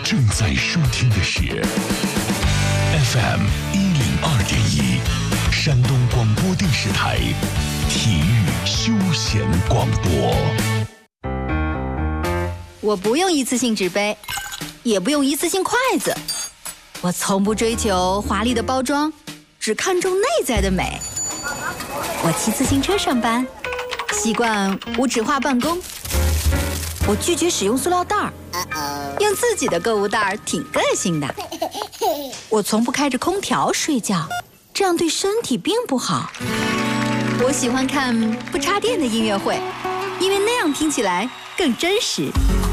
正在收听的是 FM 102.1山东广播电视台体育休闲广播。 我不用一次性纸杯，也不用一次性筷子，我从不追求华丽的包装，只看重内在的美。我骑自行车上班，习惯无纸化办公。我拒绝使用塑料袋儿，用自己的购物袋儿挺个性的。我从不开着空调睡觉，这样对身体并不好。我喜欢看不插电的音乐会，因为那样听起来更真实。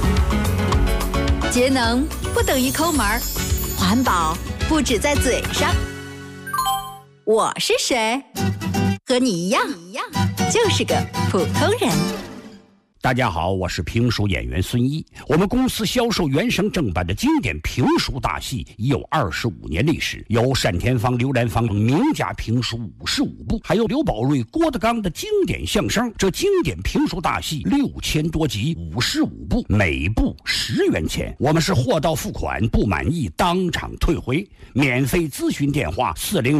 节能不等于抠门儿，环保不止在嘴上。我是谁？和你一样，就是个普通人。 大家好，我是评书演员孙一。我们公司销售原声正版的经典评书大戏已有25年历史，有单田芳、刘兰芳名家评书55部，还有刘宝瑞、郭德纲的经典相声。这经典评书大戏6000多集，55部，每部10元钱。我们是货到付款，不满意当场退回。免费咨询电话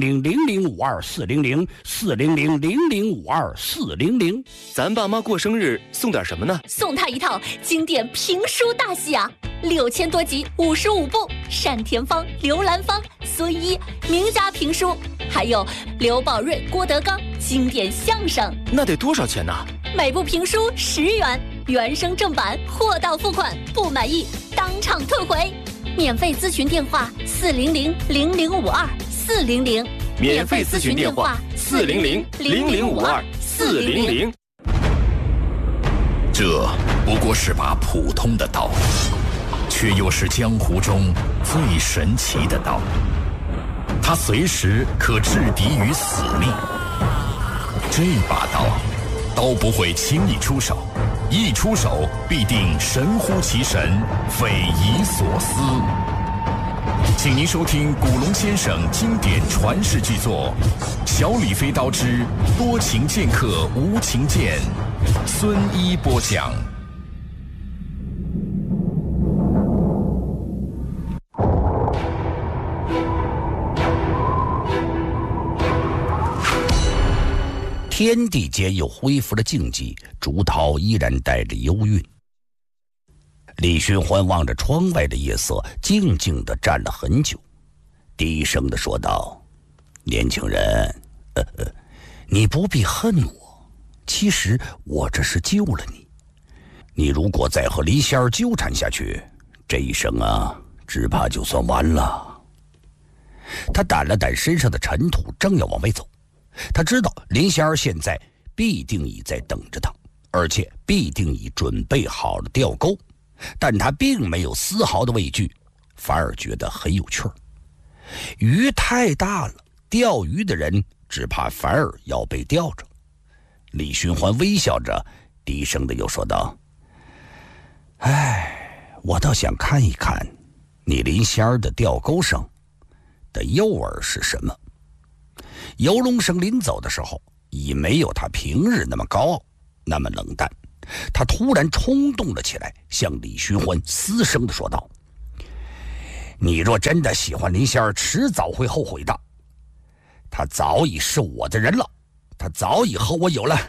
400-0052-400，400-0052-400。 咱爸妈过生日送点什么呢？ 送他一套经典评书大戏啊，6000多集，55部，单田芳、刘兰芳、孙一名家评书，还有刘宝瑞、郭德纲经典相声。 那得多少钱呢？ 每部评书10元，原声正版，货到付款，不满意当场退回。免费咨询电话400-0052-400， 免费咨询电话400-0052-400。 这不过是把普通的刀，却又是江湖中最神奇的刀。它随时可置敌于死地。这把刀不会轻易出手，一出手必定神乎其神，匪夷所思。请您收听古龙先生经典传世巨作《小李飞刀之多情剑客无情剑》，孙一播讲。 天地间又恢复了静寂，竹涛依然带着幽韵。李寻欢望着窗外的夜色，静静地站了很久，低声地说道：年轻人，你不必恨我，其实我这是救了你。你如果再和林仙儿纠缠下去，这一生啊，只怕就算完了。他掸了掸身上的尘土，正要往外走。他知道林仙儿现在必定已在等着他，而且必定已准备好了钓钩，但他并没有丝毫的畏惧，反而觉得很有趣儿。鱼太大了，钓鱼的人只怕反而要被钓着。李寻欢微笑着，低声的又说道：我倒想看一看你林仙儿的钓钩上的诱饵是什么。游龙生临走的时候，已没有他平日那么高傲，那么冷淡。他突然冲动了起来，向李寻欢嘶声地说道：你若真的喜欢林仙儿，迟早会后悔的。他早已是我的人了，他早已和我有了，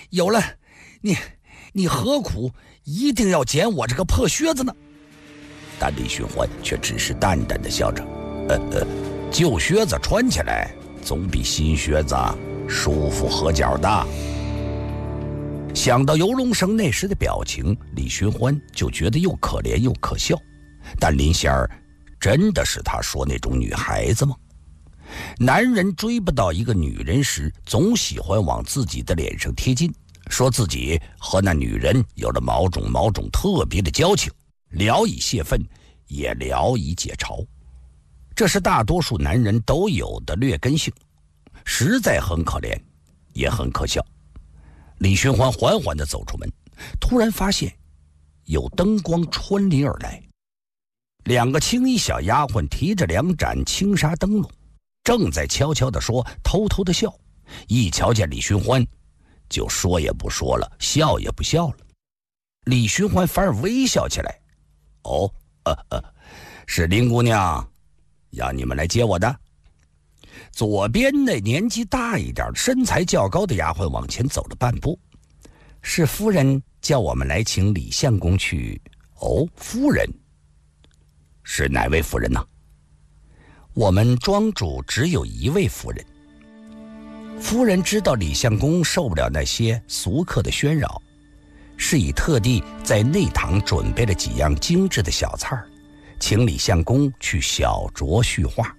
你何苦一定要捡我这个破靴子呢？但李寻欢却只是淡淡的笑着：旧靴子穿起来总比新靴子舒服合脚的。想到游龙生那时的表情，李寻欢就觉得又可怜又可笑。但林仙儿真的是他说那种女孩子吗？男人追不到一个女人时，总喜欢往自己的脸上贴金，说自己和那女人有了某种特别的交情，聊以泄愤，也聊以解嘲。这是大多数男人都有的劣根性，实在很可怜，也很可笑。李寻欢缓缓地走出门，突然发现有灯光穿林而来。2个青衣小丫鬟提着2盏青纱灯笼，正在悄悄地说，偷偷地笑。一瞧见李寻欢，就说也不说了，笑也不笑了。李寻欢反而微笑起来： 是林姑娘要你们来接我的。左边那年纪大一点、身材较高的丫鬟往前走了半步。是夫人叫我们来请李相公去。哦，夫人？是哪位夫人呢？我们庄主只有一位夫人。夫人知道李相公受不了那些俗客的喧扰，是以特地在内堂准备了几样精致的小菜，请李相公去小酌叙话。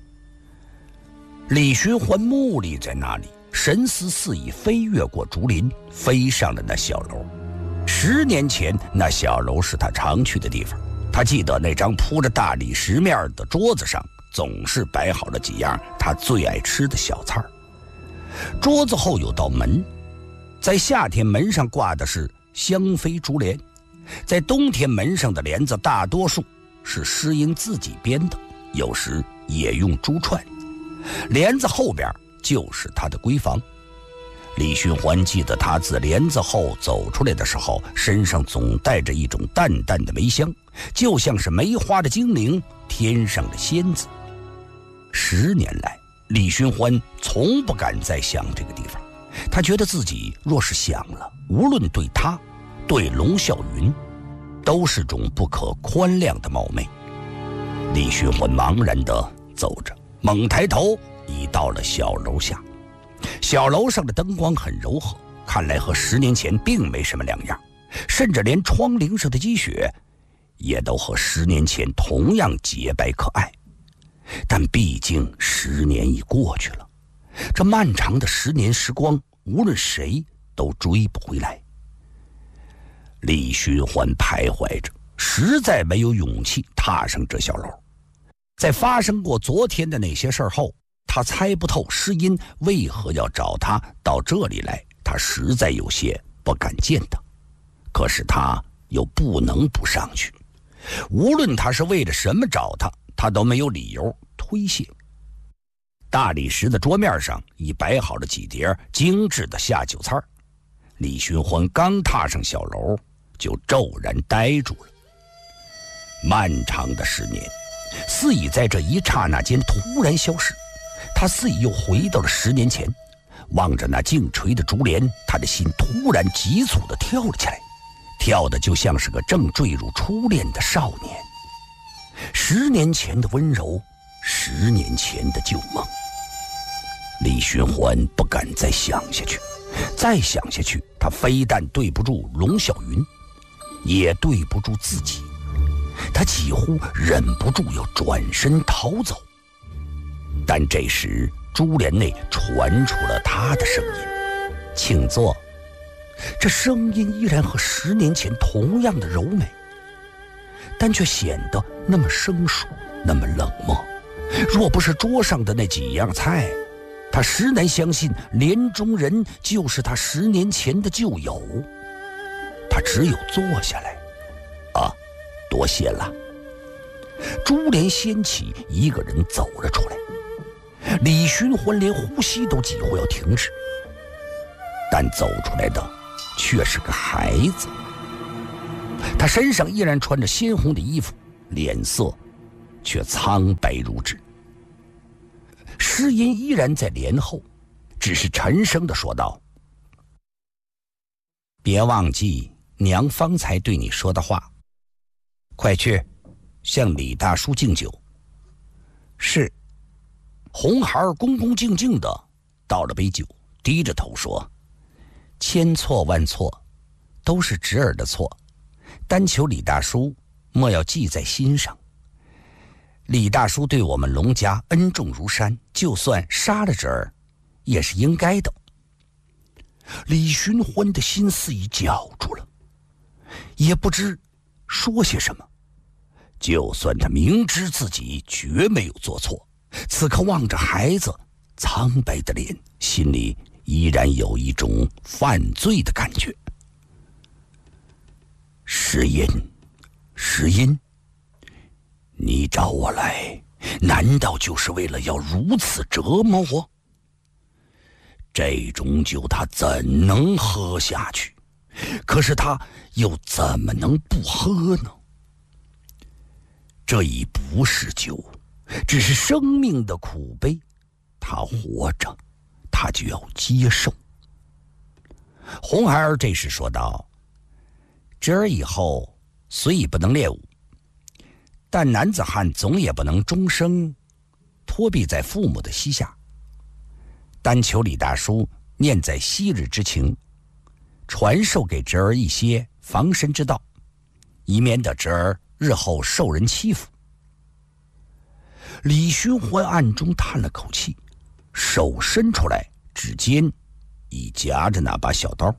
李寻欢目立在那里，神思四溢，飞越过竹林，飞上了那小楼。10年前，那小楼是他常去的地方。他记得那张铺着大理石面的桌子上总是摆好了几样他最爱吃的小菜。桌子后有道门，在夏天门上挂的是香妃竹帘，在冬天门上的帘子大多数是诗音自己编的，有时也用珠串。帘子后边就是他的闺房。李寻欢记得他自帘子后走出来的时候，身上总带着一种淡淡的梅香，就像是梅花的精灵，天上的仙子。10年来，李寻欢从不敢再想这个地方。他觉得自己若是想了，无论对他，对龙啸云，都是种不可宽谅的冒昧。李寻欢茫然地走着，猛抬头，已到了小楼下。小楼上的灯光很柔和，看来和10年前并没什么两样，甚至连窗棂上的积雪也都和10年前同样洁白可爱。但毕竟10年已过去了，这漫长的10年时光，无论谁都追不回来。李寻欢徘徊着，实在没有勇气踏上这小楼。在发生过昨天的那些事儿后，他猜不透诗音为何要找他到这里来，他实在有些不敢见他。可是他又不能不上去，无论他是为了什么找他，他都没有理由推卸。大理石的桌面上已摆好了几碟精致的下酒菜，李寻欢刚踏上小楼，就骤然呆住了。漫长的10年似已在这一刹那间突然消失，他似已又回到了10年前。望着那静垂的竹帘，他的心突然急促地跳了起来，跳得就像是个正坠入初恋的少年。10年前的温柔，10年前的旧梦。李寻欢不敢再想下去，再想下去，他非但对不住龙啸云，也对不住自己。他几乎忍不住要转身逃走。但这时珠帘内传出了他的声音：“请坐。”这声音依然和10年前同样的柔美，但却显得那么生疏，那么冷漠。若不是桌上的那几样菜，他实难相信帘中人就是他10年前的旧友。他只有坐下来。多谢了。珠帘掀起，一个人走了出来。李寻欢连呼吸都几乎要停止，但走出来的却是个孩子。他身上依然穿着鲜红的衣服，脸色却苍白如纸。诗音依然在帘后，只是沉声地说道：“别忘记娘方才对你说的话，快去向李大叔敬酒。”是。红孩儿恭恭敬敬地倒了杯酒，低着头说：“千错万错，都是侄儿的错，但求李大叔莫要记在心上。李大叔对我们龙家恩重如山，就算杀了侄儿，也是应该的。”李寻欢的心似已绞住了，也不知说些什么。就算他明知自己绝没有做错，此刻望着孩子苍白的脸，心里依然有一种犯罪的感觉。诗音，诗音，你找我来，难道就是为了要如此折磨我？这种酒他怎能喝下去？可是他又怎么能不喝呢？ 这已不是酒，只是生命的苦悲。他活着，他就要接受。红孩儿这时说道：“侄儿以后虽已不能练武，但男子汉总也不能终生托庇在父母的膝下。但求李大叔念在昔日之情，传授给侄儿一些防身之道，以免得侄儿日后受人欺负。”李寻欢暗中叹了口气，手伸出来，指尖已夹着那把小刀。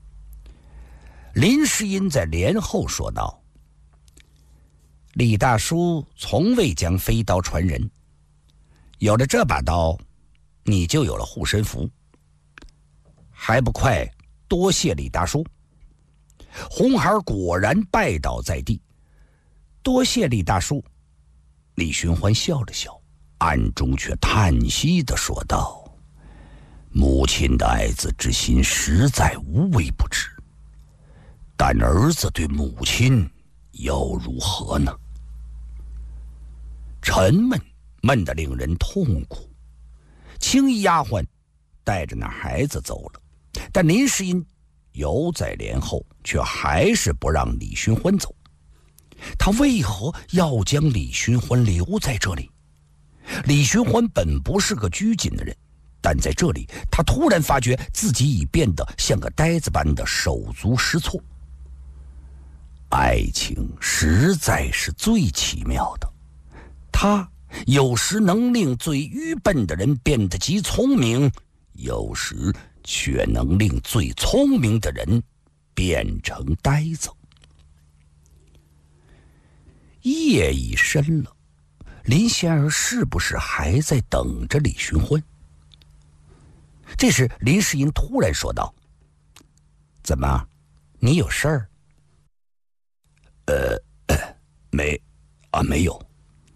林世英在帘后说道：“李大叔从未将飞刀传人，有了这把刀，你就有了护身符，还不快多谢李大叔？”红孩果然拜倒在地：“多谢李大叔。”李寻欢笑了笑，暗中却叹息地说道：“母亲的爱子之心实在无微不至，但儿子对母亲又如何呢？”沉闷闷得令人痛苦。青衣丫鬟带着那孩子走了，但林世英犹在帘后，却还是不让李寻欢走。他为何要将李寻欢留在这里？李寻欢本不是个拘谨的人，但在这里他突然发觉自己已变得像个呆子般的手足失措。爱情实在是最奇妙的，它有时能令最愚笨的人变得极聪明，有时却能令最聪明的人变成呆子。夜已深了，林仙儿是不是还在等着李寻欢？这时林世英突然说道：“怎么，你有事儿？”没有。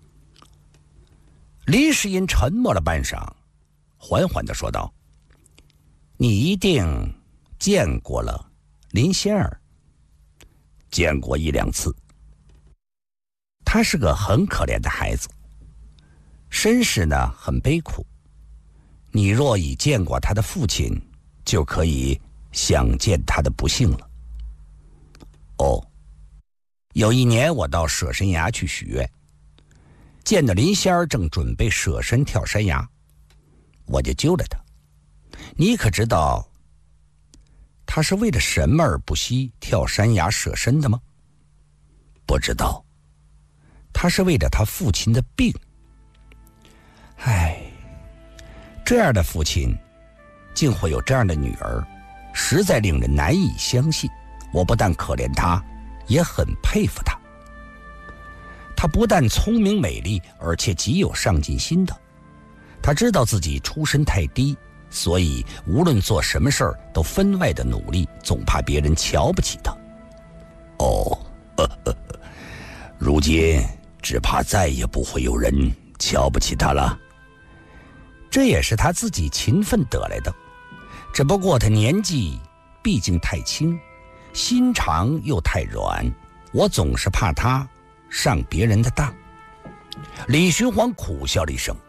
林世英沉默了半晌，缓缓地说道：“你一定见过了林仙儿。”“见过1、2次。他是个很可怜的孩子，身世呢很悲苦。你若已见过他的父亲，就可以想见他的不幸了。”“哦，有一年我到舍身崖去许愿，见到林仙儿正准备舍身跳山崖，我就救了他。你可知道他是为了什么而不惜跳山崖舍身的吗？”“不知道。他是为了他父亲的病。”“唉，这样的父亲竟会有这样的女儿，实在令人难以相信。我不但可怜他，也很佩服他。他不但聪明美丽，而且极有上进心的。他知道自己出身太低，所以无论做什么事儿都分外的努力，总怕别人瞧不起他。哦，如今只怕再也不会有人瞧不起他了。这也是他自己勤奋得来的，只不过他年纪毕竟太轻，心肠又太软，我总是怕他上别人的当。”李寻欢苦笑了一声：“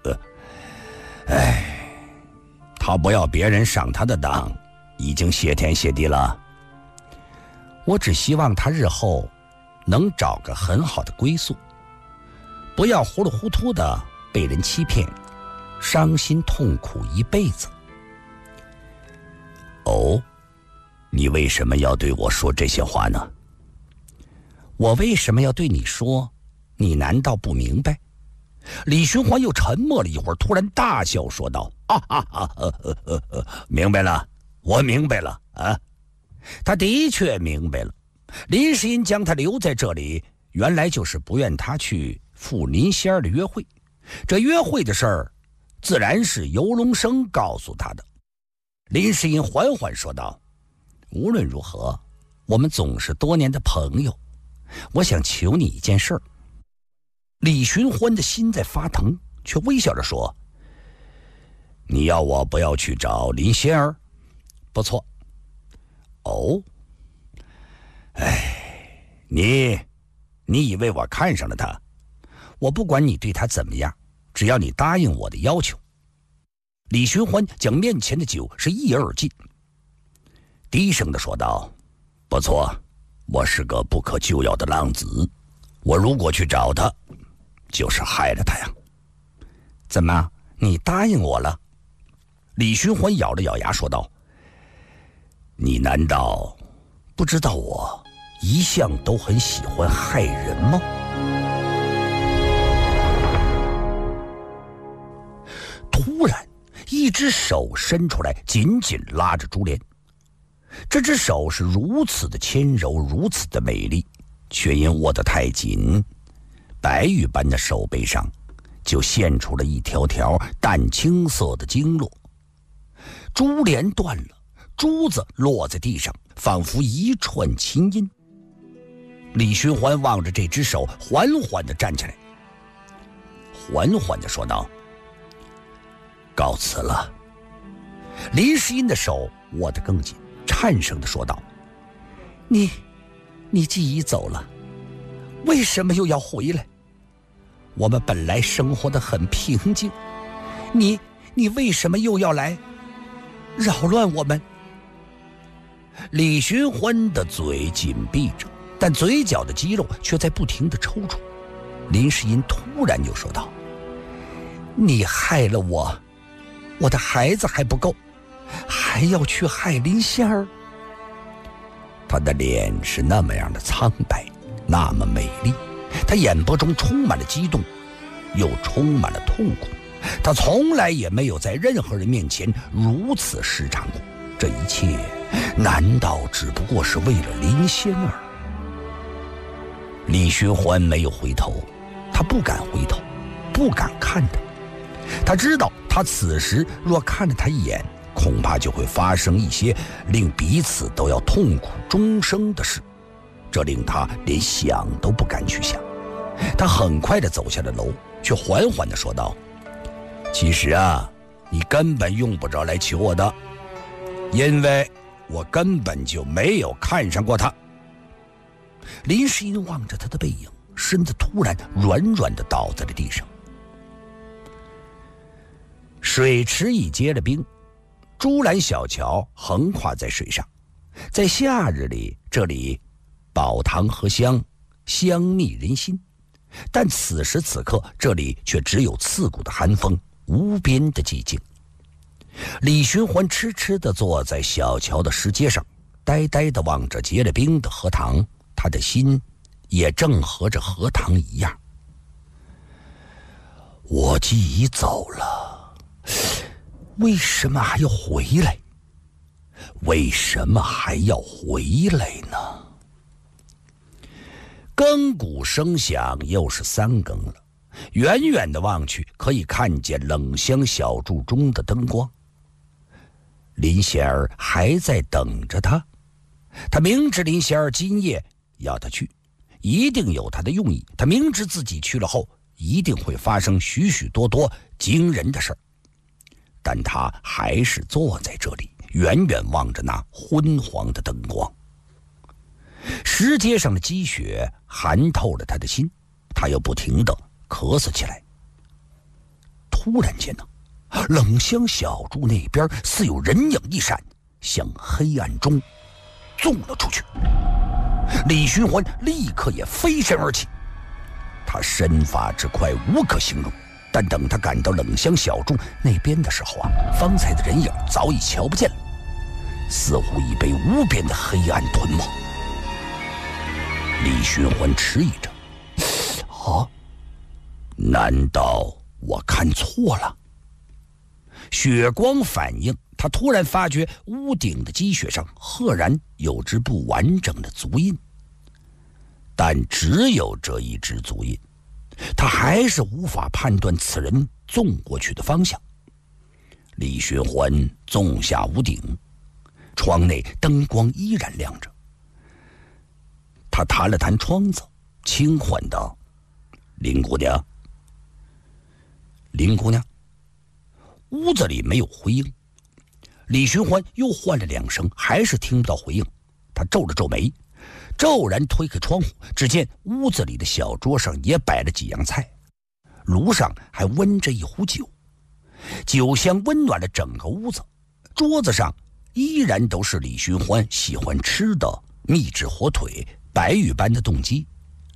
他不要别人上他的当，已经谢天谢地了。我只希望他日后能找个很好的归宿，不要糊里糊涂的被人欺骗，伤心痛苦一辈子。”“哦，你为什么要对我说这些话呢？”“我为什么要对你说？你难道不明白？”李寻欢又沉默了一会儿，突然大笑说道：“明白了，我明白了啊！”他的确明白了，林世英将他留在这里，原来就是不愿他去赴林仙儿的约会。这约会的事儿，自然是游龙生告诉他的。林世英缓缓说道：“无论如何，我们总是多年的朋友，我想求你一件事儿。”李寻欢的心在发疼，却微笑着说：“你要我不要去找林仙儿？不错。哦，你你以为我看上了他？我不管你对他怎么样，只要你答应我的要求。李寻欢将面前的酒是一饮而尽，低声地说道：不错，我是个不可救药的浪子，我如果去找他，就是害了他呀。怎么，你答应我了？李寻欢咬了咬牙说道：你难道不知道我一向都很喜欢害人吗？突然一只手伸出来，紧紧拉着珠帘。这只手是如此的纤柔，如此的美丽，却因握得太紧，白玉般的手背上就现出了一条条淡青色的经络。珠帘断了，珠子落在地上，仿佛一串琴音。李寻欢望着这只手，缓缓地站起来，缓缓地说道：告辞了。林诗音的手握得更紧，颤声地说道：你既已走了，为什么又要回来？我们本来生活得很平静，你为什么又要来扰乱我们？李寻欢的嘴紧闭着，但嘴角的肌肉却在不停地抽搐。林诗音突然就说道：你害了我，我的孩子还不够，还要去害林仙儿。她的脸是那么样的苍白，那么美丽，她眼波中充满了激动，又充满了痛苦。她从来也没有在任何人面前如此失常过，这一切难道只不过是为了林仙儿？李寻欢没有回头，他不敢回头，不敢看他。他知道他此时若看了他一眼，恐怕就会发生一些令彼此都要痛苦终生的事，这令他连想都不敢去想。他很快地走下了楼，却缓缓地说道：其实啊，你根本用不着来求我的，因为我根本就没有看上过他。林诗音望着他的背影，身子突然软软地倒在了地上。水池已结了冰，珠篮小桥横跨在水上，在夏日里，这里宝堂荷香，香蜜人心。但此时此刻，这里却只有刺骨的寒风，无边的寂静。李寻欢痴痴地坐在小桥的石阶上，呆呆地望着结了冰的荷塘，他的心也正和这荷塘一样。我既已走了，为什么还要回来？为什么还要回来呢？更鼓声响，又是3更了。远远的望去，可以看见冷香小筑中的灯光。林仙儿还在等着他，他明知林仙儿今夜要他去，一定有他的用意。他明知自己去了后，一定会发生许许多多惊人的事儿，但他还是坐在这里，远远望着那昏黄的灯光。石阶上的积雪寒透了他的心，他又不停地咳嗽起来。突然间呢，冷香小筑那边似有人影一闪，向黑暗中纵了出去。李寻欢立刻也飞身而起，他身法之快无可形容，但等他赶到冷香小筑那边的时候啊，方才的人影早已瞧不见了，似乎已被无边的黑暗吞没。李寻欢迟疑着，难道我看错了？血光反应，他突然发觉屋顶的积雪上赫然有只不完整的足印，但只有这一只足印，他还是无法判断此人纵过去的方向。李寻欢纵下屋顶，窗内灯光依然亮着。他弹了弹窗子，轻缓道：林姑娘。林姑娘。屋子里没有回应。李寻欢又唤了2声，还是听不到回应。他皱了皱眉， 骤然推开窗户，只见屋子里的小桌上也摆了几样菜，炉上还温着一壶酒，酒香温暖了整个屋子。桌子上依然都是李寻欢喜欢吃的秘制火腿、白玉般的冻鸡。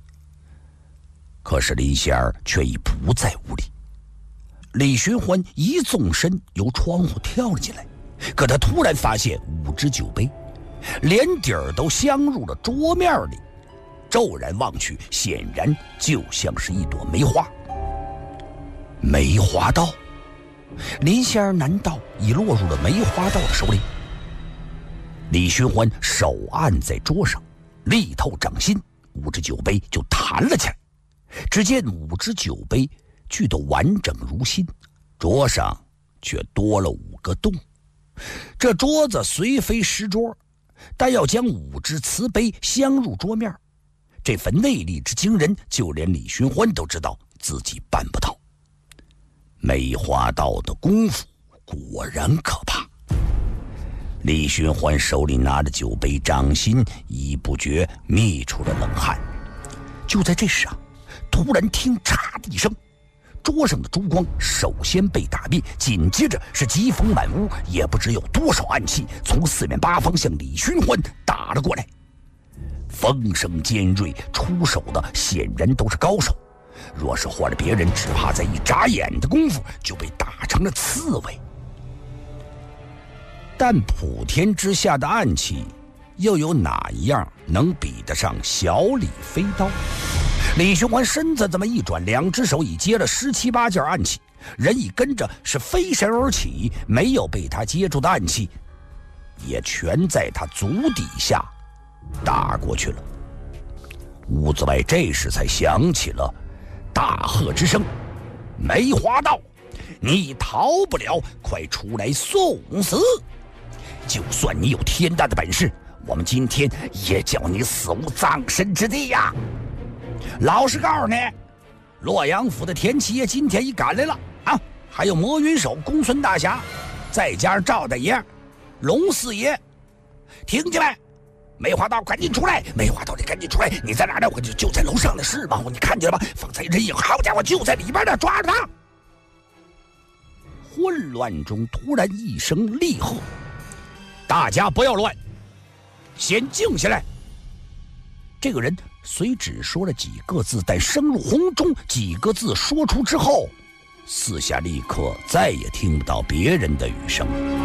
可是林仙儿却已不在屋里。李寻欢一纵身由窗户跳了进来，可他突然发现5只酒杯连底儿都镶入了桌面里，骤然望去，显然就像是一朵梅花。梅花刀，林仙儿难道已落入了梅花道的手里？李寻欢手按在桌上，力透掌心，5只酒杯就弹了起来。只见5只酒杯俱都完整如新，桌上却多了5个洞。这桌子虽非石桌，但要将5只瓷杯镶入桌面，这份内力之惊人，就连李寻欢都知道自己办不到。梅花道的功夫果然可怕。李寻欢手里拿着酒杯，掌心已不觉泌出了冷汗。就在这时啊，突然听嚓的一声，桌上的烛光首先被打灭，紧接着是疾风满屋，也不知有多少暗器从4面8方向李寻欢打了过来。风声尖锐，出手的显然都是高手，若是换了别人，只怕在一眨眼的功夫就被打成了刺猬。但普天之下的暗器，又有哪一样能比得上小李飞刀？李寻欢身子这么一转，2只手已接了17、8件暗器，人已跟着是飞身而起，没有被他接住的暗器也全在他足底下打过去了。屋子外这时才响起了大喝之声：“梅花道，你逃不了，快出来送死！就算你有天大的本事，我们今天也叫你死无葬身之地呀！老实告诉你，洛阳府的田七爷今天已赶来了啊，还有魔云手公孙大侠，再加上赵大爷、龙四爷，听见没？梅花道，赶紧出来！梅花道，你赶紧出来！你在哪呢？我就在楼上的是吗？你看见了吗？方才人影，好家伙，就在里边呢，抓着他！混乱中突然一声厉喝：“大家不要乱，先静下来！”这个人虽只说了几个字，但声入洪钟。几个字说出之后，四下立刻再也听不到别人的语声。